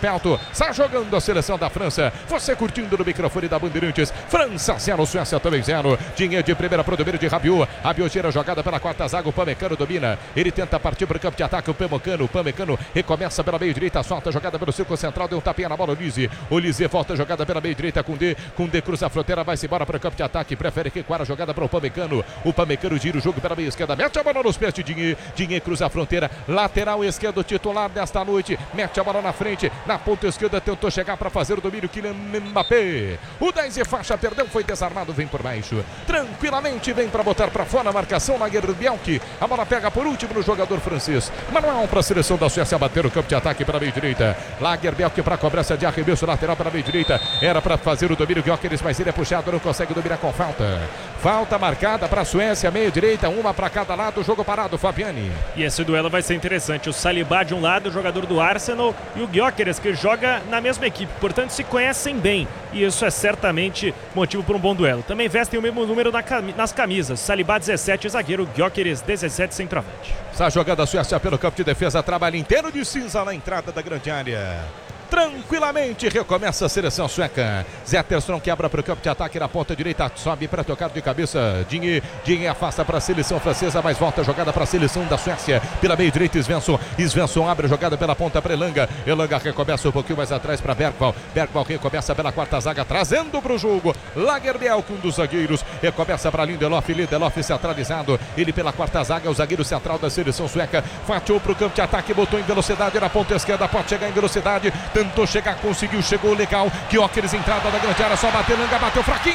perto. Está jogando a seleção da França. Você curtindo no microfone da Bandeirantes. França 0, Suécia também 0. Dinheiro de primeira para o domínio de Rabiot. Rabiot tira a jogada pela quarta zaga. O Pamecano domina. Ele tenta partir para o campo de ataque. O Pamecano recomeça pela meio direita. Solta a jogada pelo círculo central. Deu um tapinha na bola. Olise volta a jogada pela meio direita com D. Com D cruza a fronteira. Vai-se embora para o campo de ataque. Prefere recuar a jogada para o Pamecano. O Pamecano gira o jogo pela meia esquerda. Mete a bola nos pés de Dinheiro. Dinheiro cruza a fronteira. Lateral esquerdo titular desta noite. Mete a bola na frente. Na ponta esquerda tentou chegar para fazer o domínio. Kylian Mbappé. O 10 e faixa perdeu. Foi desarmado. Vem por baixo. Tranquilamente vem para botar para fora a marcação na Gerbielke. A bola pega por último no jogador francês. Manuel para a seleção da Suécia bater o campo de ataque pela meio direita. Lagerbielke para a cobrança de arremesso lateral para a meio direita. Era para fazer o domínio Gyökeres, mas ele é puxado. Não consegue dominar com falta. Falta marcada para a Suécia. Meio direita. Uma para cada lado. Jogo parado. Fabiani. E esse duelo vai ser interessante. O Saliba de um lado, o jogador do Arsenal, e o Gyökeres, que joga na mesma equipe. Portanto, se conhecem bem. E isso é certamente motivo para um bom duelo. Também vestem o mesmo número nas camisas. Saliba 17, zagueiro. Gyökeres 17, centroavante. Está jogando a Suécia pelo campo de defesa. Trabalho inteiro de cinza na entrada da grande área. Tranquilamente recomeça a seleção sueca. Zetterström quebra para o campo de ataque na ponta direita. Sobe para tocar de cabeça. Dinhe afasta para a seleção francesa, mas volta a jogada para a seleção da Suécia. Pela meio direita, Svensson abre a jogada pela ponta para Elanga. Elanga recomeça um pouquinho mais atrás para Bergvall. Bergvall recomeça pela quarta zaga, trazendo para o jogo Lagerbielke, um dos zagueiros. Recomeça para Lindelof centralizado. Ele pela quarta zaga, o zagueiro central da seleção sueca. Fatiou para o campo de ataque, botou em velocidade na ponta esquerda. Pode chegar em velocidade. Tentou chegar, conseguiu, chegou legal. Gyökeres, entrada da grande área, só bateu, Elanga bateu fraquinho.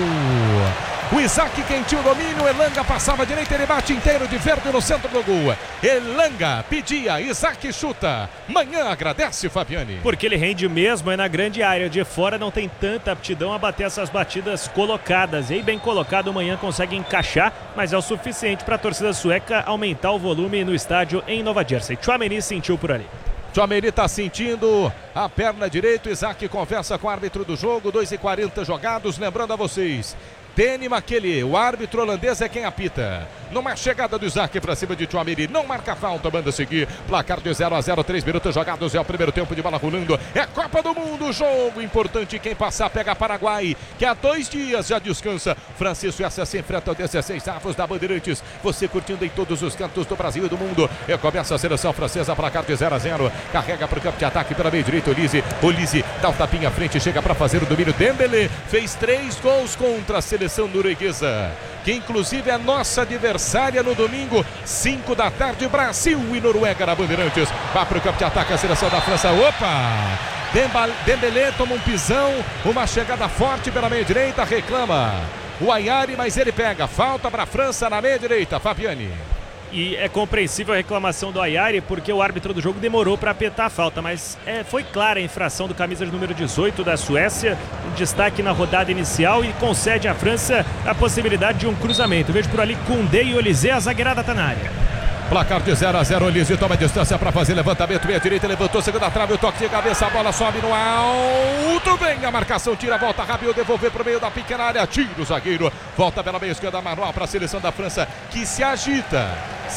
O Isaac quentinho domínio, Elanga passava à direita, ele bate inteiro de verde no centro do gol. Elanga pedia, Isaac chuta. Manhã agradece, Fabiani. Porque ele rende mesmo, é na grande área. De fora não tem tanta aptidão a bater essas batidas colocadas. E aí, bem colocado, Manhã consegue encaixar, mas é o suficiente para a torcida sueca aumentar o volume no estádio em Nova Jersey. Tchouaméni sentiu por ali. Tchouaméni está sentindo a perna direita. Isaac conversa com o árbitro do jogo. 2:40 jogados. Lembrando a vocês, Danny McKelly, o árbitro holandês, é quem apita. Numa chegada do Isaac para cima de Tchouaméni, não marca falta, manda seguir. Placar de 0-0, 3 minutos jogados, é o primeiro tempo de bola rolando. É Copa do Mundo, jogo importante. Quem passar pega Paraguai, que há 2 dias já descansa. França e Suécia se enfrentam 16 avos da Bandeirantes. Você curtindo em todos os cantos do Brasil e do mundo. Começa a seleção francesa, placar de 0-0. Carrega para o campo de ataque pela meio direita, Olise dá o tapinha à frente, chega para fazer o domínio. Dembélé fez 3 gols contra a seleção norueguesa, que inclusive é nossa adversária no domingo, 5 da tarde, Brasil e Noruega na Bandeirantes. Vai para o campo de ataque a seleção da França. Opa! Dembélé toma um pisão, uma chegada forte pela meia direita, reclama o Ayari, mas ele pega. Falta para a França na meia direita, Fabiani. E é compreensível a reclamação do Ayari, porque o árbitro do jogo demorou para apitar a falta, mas foi clara a infração do camisa de número 18 da Suécia, um destaque na rodada inicial, e concede à França a possibilidade de um cruzamento. Vejo por ali Koundé e Olise, a zagueirada está na área. Placar de 0-0, Olise toma distância para fazer levantamento, meia direita, levantou, segunda trave, o toque de cabeça, a bola sobe no alto, vem a marcação, tira, volta, Rabiot, devolver para o meio da pequena área, tira o zagueiro, volta pela meia esquerda, manual para a seleção da França, que se agita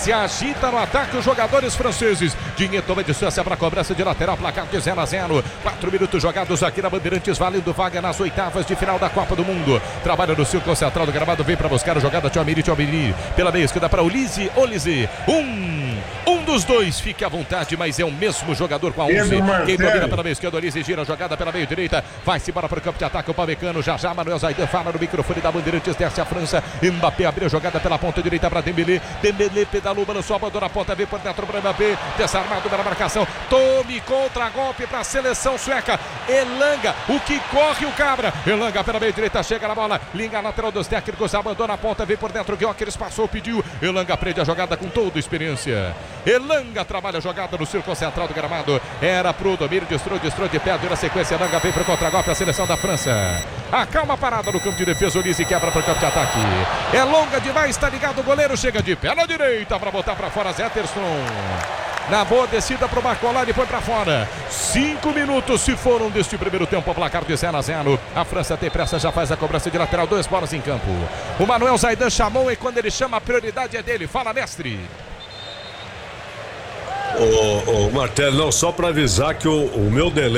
no ataque os jogadores franceses. Dinheiro toma distância para a cobrança de lateral, placar de 0-0, 4 minutos jogados aqui na Bandeirantes, valendo vaga nas oitavas de final da Copa do Mundo. Trabalha no círculo central do gramado, vem para buscar a jogada, Tchouaméni, pela meia esquerda para Olise, um dos dois, fique à vontade, mas é o mesmo jogador com a 11. Quem domina pela meia esquerda, Olise gira a jogada pela meia direita, vai-se embora para o campo de ataque, o Pamecano, já Manuel Zaidan fala no microfone da Bandeirantes, desce a França, Mbappé abriu a jogada pela ponta direita para Dembélé, pedalou, balançou, abandona a ponta, vem por dentro para Mbappé, desarmado pela marcação, tome contra-golpe para a seleção sueca, Elanga, o que corre o cabra, Elanga pela meia direita, chega na bola, linha lateral dos técnicos, abandona a ponta, vem por dentro, Gyökeres passou, pediu, Elanga prende a jogada com toda a experiência, Elanga trabalha a jogada no círculo central do gramado, era pro domínio, destrou de pé, na sequência, Elanga vem para o contra-golpe, a seleção da França, acalma a parada no campo de defesa, Olise quebra para o campo de ataque, é longa demais, está ligado, o goleiro chega de pé na direita para botar para fora, Zetterström, na boa descida para o Barcolari, foi para fora. 5 minutos se foram deste primeiro tempo, placar de 0-0. A França tem pressa, já faz a cobrança de lateral, 2 bolas em campo. O Manuel Zaidan chamou, e quando ele chama, a prioridade é dele. Fala, mestre. Martelo, não, só para avisar que o meu delay